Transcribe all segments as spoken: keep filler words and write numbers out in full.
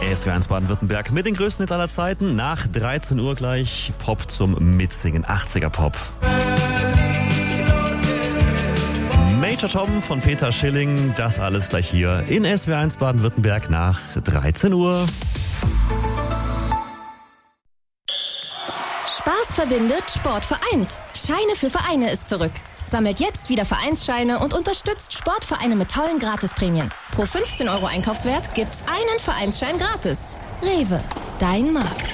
S W R eins Baden-Württemberg mit den größten Hits aller Zeiten. Nach dreizehn Uhr gleich Pop zum Mitsingen. achtziger Pop. Major Tom von Peter Schilling. Das alles gleich hier in S W R eins Baden-Württemberg nach dreizehn Uhr. Spaß verbindet, Sport vereint. Scheine für Vereine ist zurück. Sammelt jetzt wieder Vereinsscheine und unterstützt Sportvereine mit tollen Gratisprämien. Pro fünfzehn Euro Einkaufswert gibt's einen Vereinsschein gratis. Rewe, dein Markt.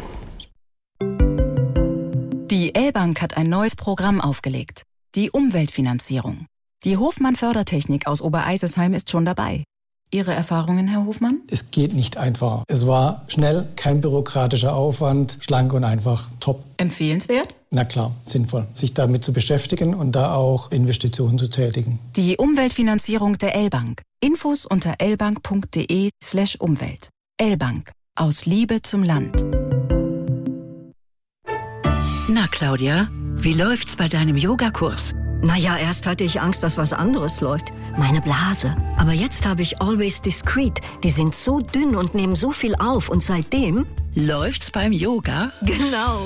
Die L-Bank hat ein neues Programm aufgelegt. Die Umweltfinanzierung. Die Hofmann Fördertechnik aus Obereisesheim ist schon dabei. Ihre Erfahrungen, Herr Hofmann? Es geht nicht einfacher. Es war schnell, kein bürokratischer Aufwand, schlank und einfach top. Empfehlenswert? Na klar, sinnvoll, sich damit zu beschäftigen und da auch Investitionen zu tätigen. Die Umweltfinanzierung der L-Bank. Infos unter lbank.de slash Umwelt. L-Bank. Aus Liebe zum Land. Na, Claudia, wie läuft's bei deinem Yogakurs? Naja, erst hatte ich Angst, dass was anderes läuft. Meine Blase. Aber jetzt habe ich Always Discreet. Die sind so dünn und nehmen so viel auf. Und seitdem... Läuft's beim Yoga? Genau.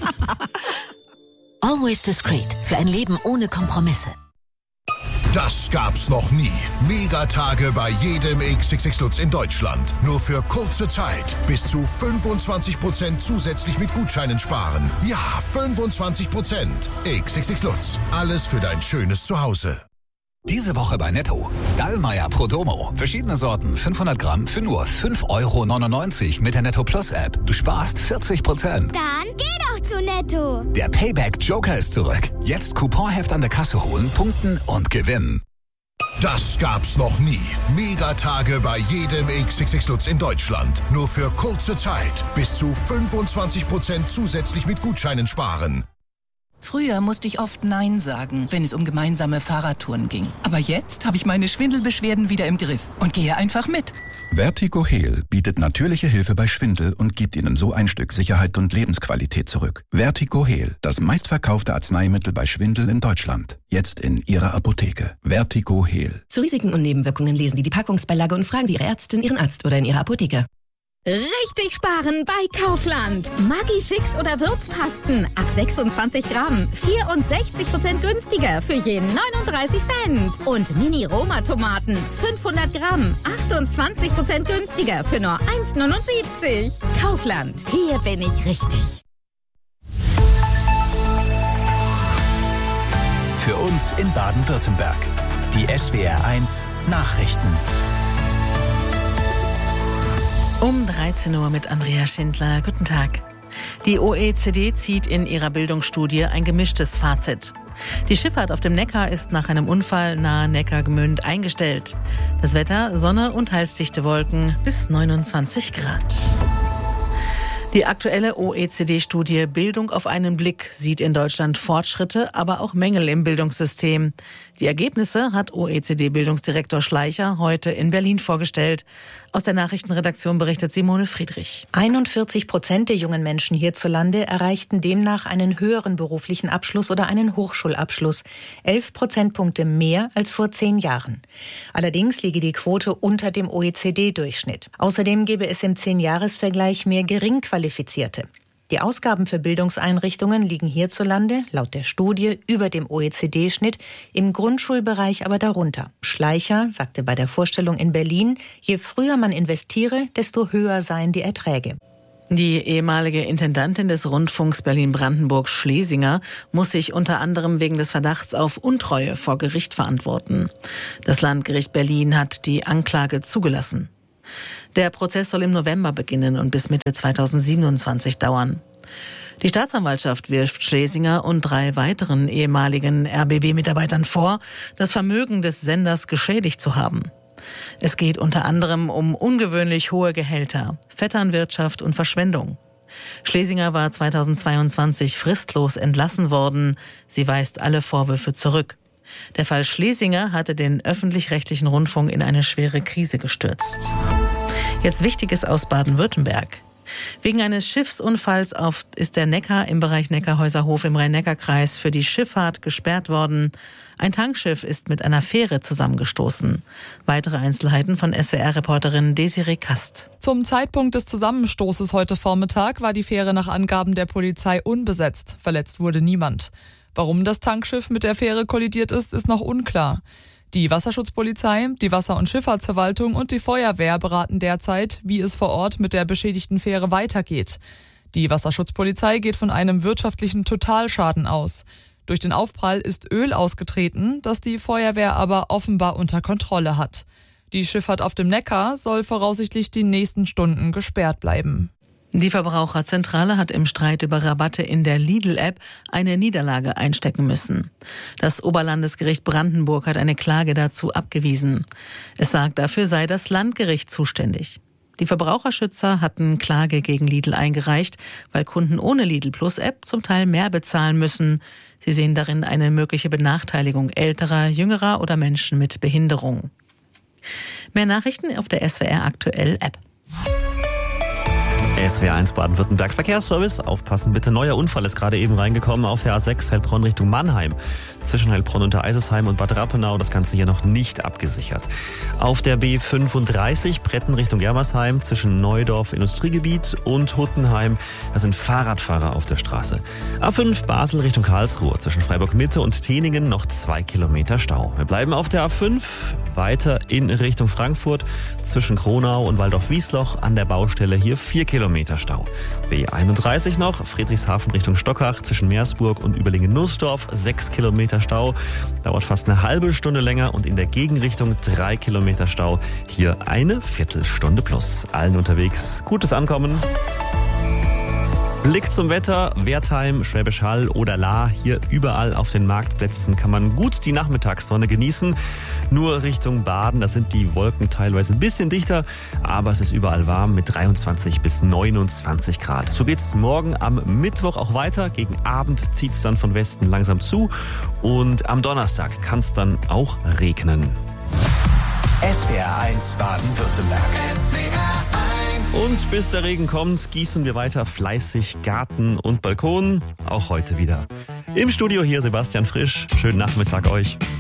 Always Discreet. Für ein Leben ohne Kompromisse. Das gab's noch nie. Megatage bei jedem X X X Lutz in Deutschland. Nur für kurze Zeit. Bis zu fünfundzwanzig Prozent zusätzlich mit Gutscheinen sparen. Ja, fünfundzwanzig Prozent. X X X Lutz. Alles für dein schönes Zuhause. Diese Woche bei Netto. Dallmayr Pro Domo. Verschiedene Sorten, fünfhundert Gramm für nur fünf Euro neunundneunzig mit der Netto Plus App. Du sparst vierzig Prozent. Dann geh doch zu Netto. Der Payback Joker ist zurück. Jetzt Couponheft an der Kasse holen, punkten und gewinnen. Das gab's noch nie. Megatage bei jedem X X X Lutz in Deutschland. Nur für kurze Zeit. Bis zu fünfundzwanzig Prozent zusätzlich mit Gutscheinen sparen. Früher musste ich oft Nein sagen, wenn es um gemeinsame Fahrradtouren ging. Aber jetzt habe ich meine Schwindelbeschwerden wieder im Griff und gehe einfach mit. Vertigo Heal bietet natürliche Hilfe bei Schwindel und gibt Ihnen so ein Stück Sicherheit und Lebensqualität zurück. Vertigo Heal, das meistverkaufte Arzneimittel bei Schwindel in Deutschland. Jetzt in Ihrer Apotheke. Vertigo Heal. Zu Risiken und Nebenwirkungen lesen Sie die Packungsbeilage und fragen Sie Ihre Ärztin, Ihren Arzt oder in Ihrer Apotheke. Richtig sparen bei Kaufland. Maggi-Fix oder Würzpasten ab sechsundzwanzig Gramm. vierundsechzig Prozent günstiger für jeden neununddreißig Cent. Und Mini-Roma-Tomaten fünfhundert Gramm. achtundzwanzig Prozent günstiger für nur eins neunundsiebzig. Kaufland. Hier bin ich richtig. Für uns in Baden-Württemberg. Die S W R eins Nachrichten. Um dreizehn Uhr mit Andrea Schindler. Guten Tag. Die O E C D zieht in ihrer Bildungsstudie ein gemischtes Fazit. Die Schifffahrt auf dem Neckar ist nach einem Unfall nahe Neckargemünd eingestellt. Das Wetter, Sonne und heilsdichte Wolken bis neunundzwanzig Grad. Die aktuelle O E C D-Studie Bildung auf einen Blick sieht in Deutschland Fortschritte, aber auch Mängel im Bildungssystem. Die Ergebnisse hat O E C D-Bildungsdirektor Schleicher heute in Berlin vorgestellt. Aus der Nachrichtenredaktion berichtet Simone Friedrich. einundvierzig Prozent der jungen Menschen hierzulande erreichten demnach einen höheren beruflichen Abschluss oder einen Hochschulabschluss. elf Prozentpunkte mehr als vor zehn Jahren. Allerdings liege die Quote unter dem O E C D-Durchschnitt. Außerdem gebe es im Zehn-Jahres-Vergleich mehr Geringqualifizierte. Die Ausgaben für Bildungseinrichtungen liegen hierzulande, laut der Studie, über dem O E C D-Schnitt, im Grundschulbereich aber darunter. Schleicher sagte bei der Vorstellung in Berlin, je früher man investiere, desto höher seien die Erträge. Die ehemalige Intendantin des Rundfunks Berlin-Brandenburg Schlesinger muss sich unter anderem wegen des Verdachts auf Untreue vor Gericht verantworten. Das Landgericht Berlin hat die Anklage zugelassen. Der Prozess soll im November beginnen und bis Mitte zweitausendsiebenundzwanzig dauern. Die Staatsanwaltschaft wirft Schlesinger und drei weiteren ehemaligen R B B-Mitarbeitern vor, das Vermögen des Senders geschädigt zu haben. Es geht unter anderem um ungewöhnlich hohe Gehälter, Vetternwirtschaft und Verschwendung. Schlesinger war zweitausendzweiundzwanzig fristlos entlassen worden. Sie weist alle Vorwürfe zurück. Der Fall Schlesinger hatte den öffentlich-rechtlichen Rundfunk in eine schwere Krise gestürzt. Jetzt Wichtiges aus Baden-Württemberg. Wegen eines Schiffsunfalls auf, ist der Neckar im Bereich Neckarhäuserhof im Rhein-Neckar-Kreis für die Schifffahrt gesperrt worden. Ein Tankschiff ist mit einer Fähre zusammengestoßen. Weitere Einzelheiten von S W R-Reporterin Desiree Kast. Zum Zeitpunkt des Zusammenstoßes heute Vormittag war die Fähre nach Angaben der Polizei unbesetzt. Verletzt wurde niemand. Warum das Tankschiff mit der Fähre kollidiert ist, ist noch unklar. Die Wasserschutzpolizei, die Wasser- und Schifffahrtsverwaltung und die Feuerwehr beraten derzeit, wie es vor Ort mit der beschädigten Fähre weitergeht. Die Wasserschutzpolizei geht von einem wirtschaftlichen Totalschaden aus. Durch den Aufprall ist Öl ausgetreten, das die Feuerwehr aber offenbar unter Kontrolle hat. Die Schifffahrt auf dem Neckar soll voraussichtlich die nächsten Stunden gesperrt bleiben. Die Verbraucherzentrale hat im Streit über Rabatte in der Lidl-App eine Niederlage einstecken müssen. Das Oberlandesgericht Brandenburg hat eine Klage dazu abgewiesen. Es sagt, dafür sei das Landgericht zuständig. Die Verbraucherschützer hatten Klage gegen Lidl eingereicht, weil Kunden ohne Lidl Plus App zum Teil mehr bezahlen müssen. Sie sehen darin eine mögliche Benachteiligung älterer, jüngerer oder Menschen mit Behinderung. Mehr Nachrichten auf der S W R Aktuell App. S W R eins Baden-Württemberg Verkehrsservice. Aufpassen bitte, neuer Unfall ist gerade eben reingekommen auf der A sechs Heilbronn Richtung Mannheim. Zwischen Heilbronn und Eisesheim und Bad Rappenau, das Ganze hier noch nicht abgesichert. Auf der B fünfunddreißig Bretten Richtung Germersheim zwischen Neudorf Industriegebiet und Huttenheim, da sind Fahrradfahrer auf der Straße. A fünf Basel Richtung Karlsruhe zwischen Freiburg Mitte und Teningen noch zwei Kilometer Stau. Wir bleiben auf der A fünf weiter in Richtung Frankfurt zwischen Kronau und Waldorf-Wiesloch an der Baustelle hier vier Kilometer Stau. B einunddreißig noch, Friedrichshafen Richtung Stockach zwischen Meersburg und Überlingen-Nussdorf, sechs Kilometer Stau. Dauert fast eine halbe Stunde länger und in der Gegenrichtung drei Kilometer Stau. Hier eine Viertelstunde plus. Allen unterwegs gutes Ankommen. Blick zum Wetter, Wertheim, Schwäbisch Hall oder Lahr. Hier überall auf den Marktplätzen kann man gut die Nachmittagssonne genießen. Nur Richtung Baden, da sind die Wolken teilweise ein bisschen dichter, aber es ist überall warm mit dreiundzwanzig bis neunundzwanzig Grad. So geht's morgen am Mittwoch auch weiter. Gegen Abend zieht's dann von Westen langsam zu und am Donnerstag kann es dann auch regnen. S W R eins Baden-Württemberg. Und bis der Regen kommt, gießen wir weiter fleißig Garten und Balkon. Auch heute wieder. Im Studio hier Sebastian Frisch. Schönen Nachmittag euch.